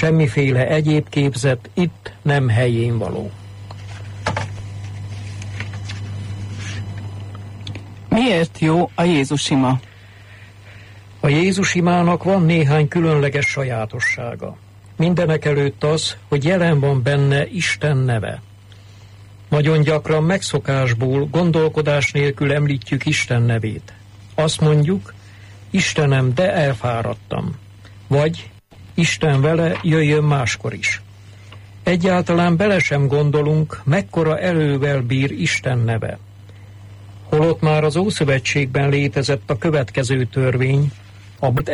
Semmiféle egyéb képzet itt nem helyén való. Miért jó a Jézusima? A Jézusimának van néhány különleges sajátossága. Mindenekelőtt az, hogy jelen van benne Isten neve. Nagyon gyakran megszokásból, gondolkodás nélkül említjük Isten nevét. Azt mondjuk, Istenem, de elfáradtam. Vagy Isten vele, jöjjön máskor is. Egyáltalán bele sem gondolunk, mekkora erővel bír Isten neve. Holott már az Ószövetségben létezett a következő törvény,